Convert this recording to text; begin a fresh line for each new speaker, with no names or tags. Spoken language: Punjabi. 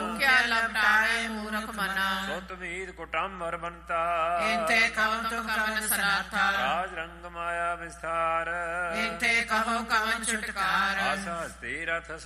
ਕਿਆ ਲਪਟਾਏ ਮੂਰਖ ਮਨਾ।
ਸੁਤ ਮੀਤ ਕੁਟੰਬਰ ਬੰਤਾ
ਇੰਤੇ ਕਹੋ ਤੁਮ ਕਵਨ ਸਨਾਥਾ।
ਰਾਜ ਰੰਗ ਮਾਇਆ ਵਿਸਥਾਰ
ਇੰਤੇ ਕਹੋ ਕਵਨ ਛੁਟਕਾਰ।
ਆਸਾ ਹਸਤੀ ਰਥ